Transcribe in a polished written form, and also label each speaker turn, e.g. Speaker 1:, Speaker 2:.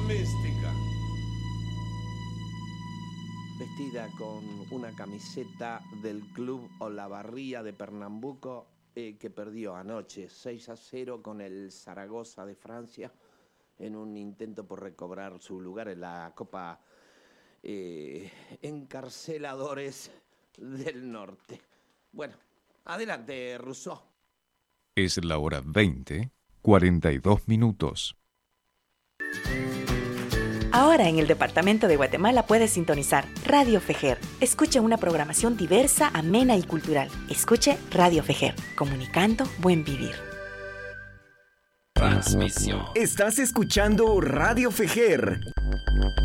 Speaker 1: mística.
Speaker 2: Vestida con una camiseta del club Olavarría de Pernambuco, que perdió anoche 6-0 con el Zaragoza de Francia en un intento por recobrar su lugar en la Copa Encarceladores del Norte. Bueno, adelante, Rousseau.
Speaker 3: Es la hora 20:42.
Speaker 4: Ahora en el departamento de Guatemala puedes sintonizar Radio Fejer. Escuche una programación diversa, amena y cultural. Escuche Radio Fejer, comunicando buen vivir.
Speaker 5: Transmisión.
Speaker 6: Estás escuchando Radio Fejer.